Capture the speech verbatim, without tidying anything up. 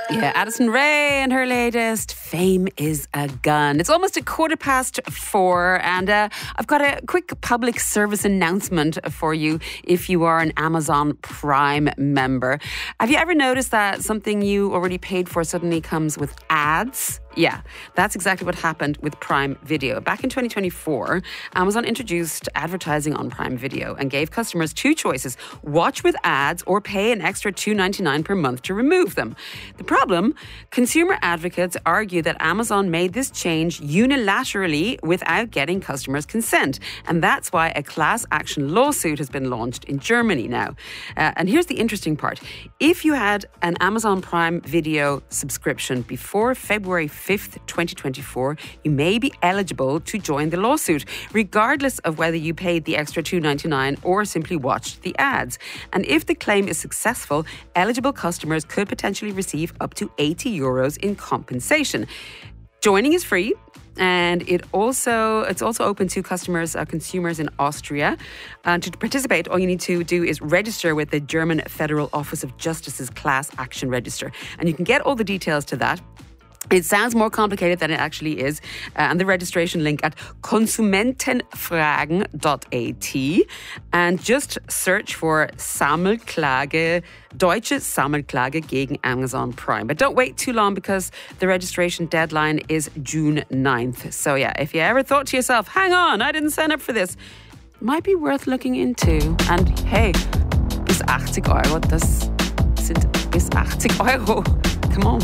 Yeah, Addison Rae and her latest, Fame is a Gun. It's almost a quarter past four, and uh, I've got a quick public service announcement for you if you are an Amazon Prime member. Have you ever noticed that something you already paid for suddenly comes with ads? Yeah, that's exactly what happened with Prime Video. Back in twenty twenty-four, Amazon introduced advertising on Prime Video and gave customers two choices: watch with ads or pay an extra two dollars and ninety-nine cents per month to remove them. The problem? Consumer advocates argue that Amazon made this change unilaterally without getting customers' consent. And that's why a class action lawsuit has been launched in Germany now. Uh, and here's the interesting part. If you had an Amazon Prime Video subscription before February fifth, twenty twenty-four, you may be eligible to join the lawsuit, regardless of whether you paid the extra two dollars and ninety-nine cents or simply watched the ads. And if the claim is successful, eligible customers could potentially receive up to eighty euros in compensation. Joining is free. And it also it's also open to customers, uh, consumers in Austria. Uh, to participate, all you need to do is register with the German Federal Office of Justice's Class Action Register. And you can get all the details to that. It sounds more complicated than it actually is. Uh, and the registration link at konsumentenfragen dot a t. And just search for Sammelklage, Deutsche Sammelklage gegen Amazon Prime. But don't wait too long because the registration deadline is June ninth. So yeah, if you ever thought to yourself, hang on, I didn't sign up for this, might be worth looking into. And hey, bis achtzig Euro, das sind bis achtzig Euro. Come on.